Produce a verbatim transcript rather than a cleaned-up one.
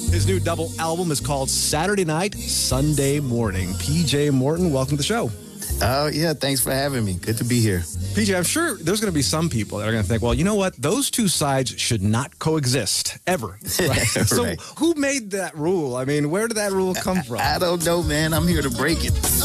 His new double album is called Saturday Night, Sunday Morning. P J Morton, welcome to the show. Oh, yeah, thanks for having me. Good to be here. P J, I'm sure there's going to be some people that are going to think, well, you know what? Those two sides should not coexist, ever. Right? So Right. who made that rule? I mean, where did that rule come from? I don't know, man. I'm here to break it.